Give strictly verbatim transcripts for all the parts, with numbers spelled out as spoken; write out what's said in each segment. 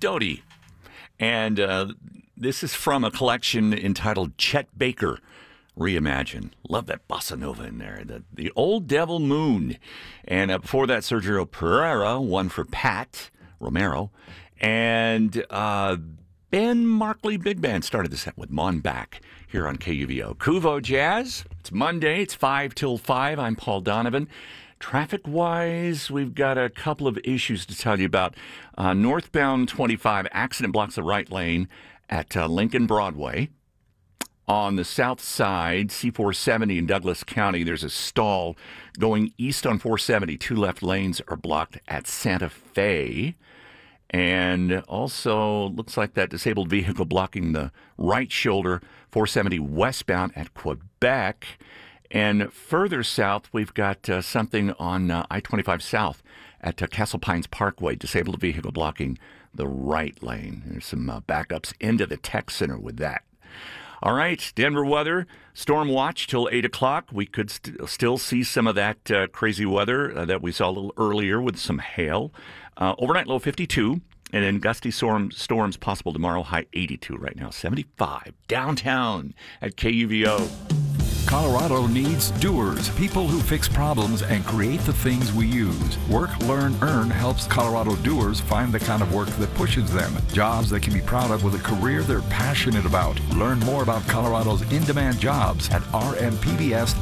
Doty. And uh, this is from a collection entitled Chet Baker Reimagine. Love that bossa nova in there. The, the Old Devil Moon. And uh, before that, Sergio Pereira, one for Pat Romero. And uh, Ben Markley Big Band started the set with Mon Back here on K U V O. Kuvo Jazz. It's Monday. It's five till five. I'm Paul Donovan. Traffic-wise, we've got a couple of issues to tell you about. Uh, northbound twenty-five, accident blocks the right lane at uh, Lincoln Broadway. On the south side, C four seventy in Douglas County, there's a stall going east on four seventy. Two left lanes are blocked at Santa Fe. And also, looks like that disabled vehicle blocking the right shoulder, four seventy westbound at Quebec. And further south, we've got uh, something on uh, I twenty-five south at uh, Castle Pines Parkway, disabled vehicle blocking the right lane. There's some uh, backups into the tech center with that. All right, Denver weather, storm watch till eight o'clock. We could st- still see some of that uh, crazy weather uh, that we saw a little earlier with some hail. Uh, overnight low fifty-two, and then gusty storm, storms possible tomorrow, high eighty-two right now, seventy-five. Downtown at K U V O. Colorado needs doers, people who fix problems and create the things we use. Work, Learn, Earn helps Colorado doers find the kind of work that pushes them. Jobs they can be proud of with a career they're passionate about. Learn more about Colorado's in-demand jobs at rmpbs.org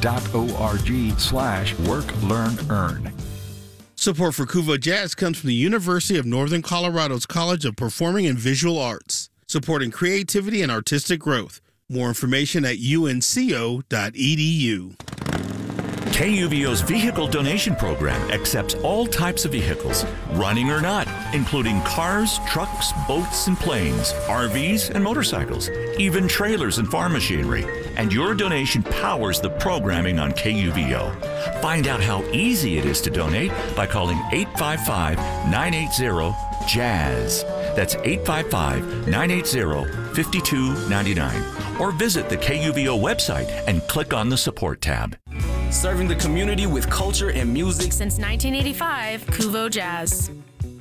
slash work, learn, earn. Support for Kuvo Jazz comes from the University of Northern Colorado's College of Performing and Visual Arts, supporting creativity and artistic growth. More information at u n c o dot e d u. K U V O's vehicle donation program accepts all types of vehicles, running or not, including cars, trucks, boats, and planes, R Vs, and motorcycles, even trailers and farm machinery. And your donation powers the programming on K U V O. Find out how easy it is to donate by calling eight five five, nine eight zero, jazz. That's eight five five, nine eight zero, five two nine nine. Or visit the K U V O website and click on the support tab. Serving the community with culture and music since nineteen eighty-five, Kuvo Jazz.